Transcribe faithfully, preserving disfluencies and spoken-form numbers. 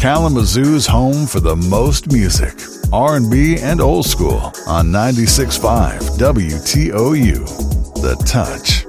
Kalamazoo's home for the most music, R and B and old school on ninety-six point five W T O U. The Touch.